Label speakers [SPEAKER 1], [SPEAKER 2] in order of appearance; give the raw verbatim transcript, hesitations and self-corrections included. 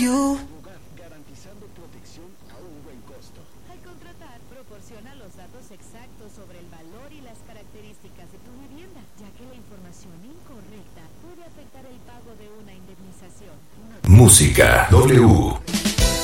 [SPEAKER 1] you.
[SPEAKER 2] Garantizando protección a un buen costo.
[SPEAKER 3] Al contratar, proporciona los datos exactos sobre el valor y las características de tu vivienda, ya que la información incorrecta puede afectar el pago de una indemnización.
[SPEAKER 4] Música W.